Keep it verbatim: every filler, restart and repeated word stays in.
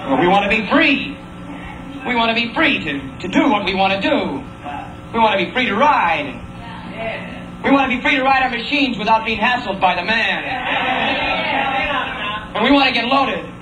Well, we want to be free. We want to be free to, to do what we want to do. We want to be free to ride. We want to be free to ride our machines without being hassled by the man. And we want to get loaded.